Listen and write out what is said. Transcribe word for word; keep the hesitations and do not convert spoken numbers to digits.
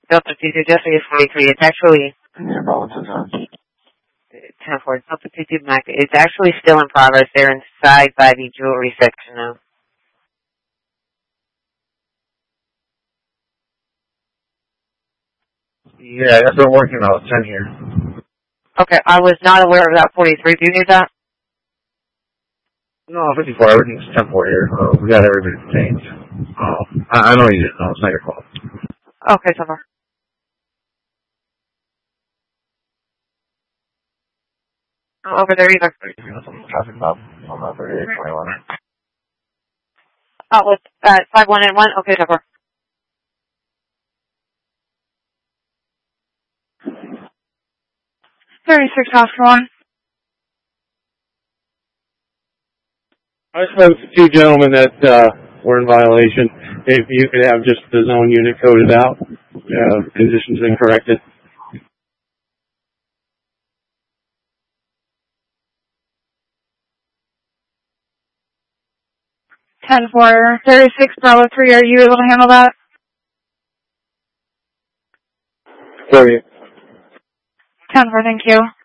Delta two two, Delta forty-three. It's actually Yeah, Bravo two ten. ten four, Delta two two Mac. It's actually still in progress. They're inside by the jewelry section now. Yeah, that's what I'm working on. ten here. Okay, I was not aware of that forty-three. Do you need that? No, fifty-four. Everything's ten four here. Uh, we got everybody detained. Oh, I, I know you did. No, it's not your fault. Okay, so far. Not over there either. Traffic stop on the thirty-eight twenty-one. Oh, with uh, five one and one. Okay, so far. thirty-six Oscar one. I spoke to two gentlemen that uh, were in violation. If you could have just the zone unit coded out, uh, conditions been corrected. ten four, thirty-six Bravo three, are you able to handle that? Sorry. ten four, thank you.